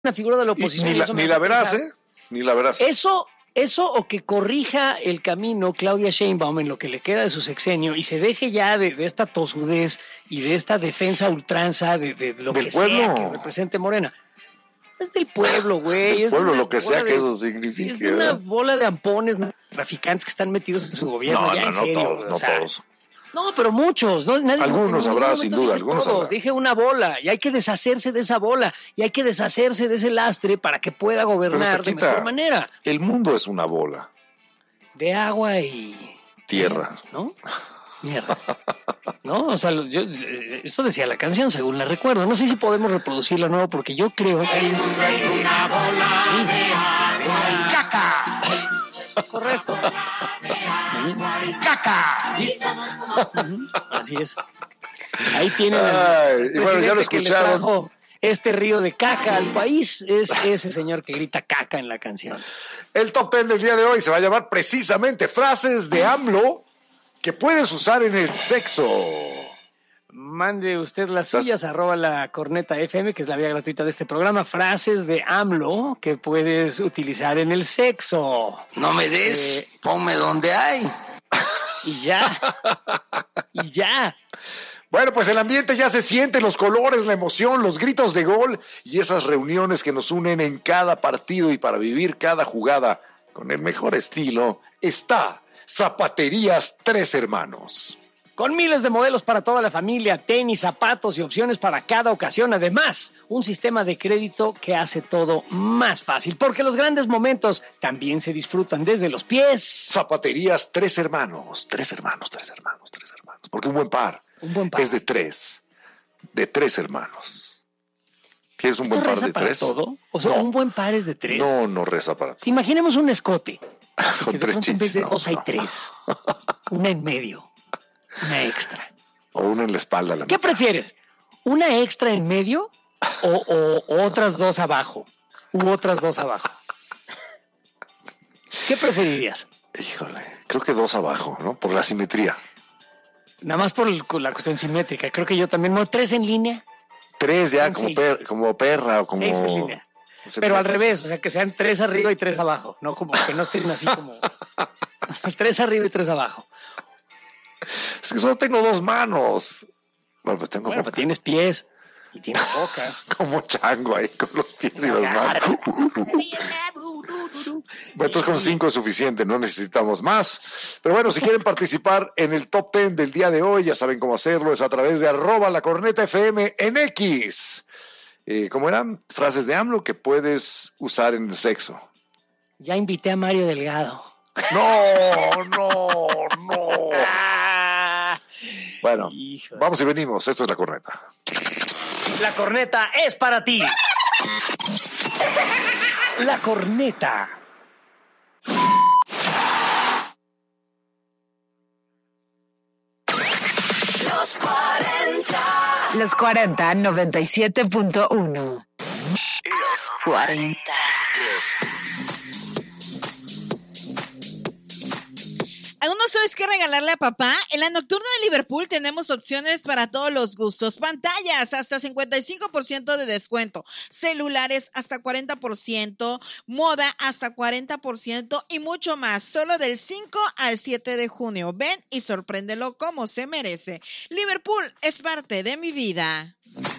una figura de la oposición. Ni la verás, ¿eh? Ni la verás. Eso o que corrija el camino Claudia Sheinbaum en lo que le queda de su sexenio y se deje ya de esta tosudez y de esta defensa ultranza de lo del que pueblo. sea que represente Morena. Es del pueblo, güey. Del pueblo, lo que sea que eso signifique. Es de una bola de ampones traficantes que están metidos en su gobierno. No todos, no todos. No, pero muchos. Algunos habrá, sin duda, algunos todos. habrá. Dije una bola y hay que deshacerse de esa bola y hay que deshacerse de ese lastre para que pueda gobernar de mejor manera. El mundo es una bola. De agua y... tierra. ¿No? Mierda. ¿No? O sea, eso decía la canción, según la recuerdo. No sé si podemos reproducirla nuevo porque yo creo... El mundo es una bola de agua y caca. Correcto. ¡Caca! Así es. Ahí tienen y bueno, ya lo escucharon. Este río de caca al país es ese señor que grita caca en la canción. El top 10 del día de hoy se va a llamar precisamente frases de AMLO que puedes usar en el sexo. Mande usted las suyas, @lacorneta.fm, que es la vía gratuita de este programa. Frases de AMLO que puedes utilizar en el sexo. No me des, ponme donde hay. Y ya. Bueno, pues el ambiente ya se siente, los colores, la emoción, los gritos de gol y esas reuniones que nos unen en cada partido y para vivir cada jugada con el mejor estilo está Zapaterías Tres Hermanos. Con miles de modelos para toda la familia, tenis, zapatos y opciones para cada ocasión. Además, un sistema de crédito que hace todo más fácil, porque los grandes momentos también se disfrutan desde los pies. Zapaterías Tres Hermanos. Porque un buen par es de tres hermanos. ¿Quieres un buen par de para tres? Todo? O sea, no. ¿un buen par es de tres? No reza para todo. Si imaginemos un escote. Con tres En vez de chichis. dos hay tres. Una en medio. Una extra. O una en la espalda. ¿Qué prefieres? ¿Una extra en medio o otras dos abajo? U otras dos abajo. ¿Qué preferirías? Híjole, creo que dos abajo, ¿no? Por la simetría. Nada más por la cuestión simétrica. Creo que yo también. No, tres en línea. Tres ya Son como perra o como... Seis en línea. Pero al revés, o sea, que sean tres arriba y tres abajo. No como que no estén así como... tres arriba y tres abajo. Es que solo tengo dos manos. Bueno, pues pues tienes pies y tienes boca. Como chango ahí con los pies y las manos. Bueno, entonces con 5 es suficiente, no necesitamos más. Pero bueno, si quieren participar en el top 10 del día de hoy, ya saben cómo hacerlo, es a través de @lacornetafm en X. ¿Cómo eran? Frases de AMLO que puedes usar en el sexo. Ya invité a Mario Delgado. No. Bueno, Híjole. Vamos y venimos. Esto es La Corneta. La corneta es para ti. La corneta. Los 40. Los 40, 97.1. Los 40. ¿Aún no sabes qué regalarle a papá? En la Nocturna de Liverpool tenemos opciones para todos los gustos. Pantallas hasta 55% de descuento. Celulares hasta 40%. Moda hasta 40% y mucho más. Solo del 5 al 7 de junio. Ven y sorpréndelo como se merece. Liverpool es parte de mi vida.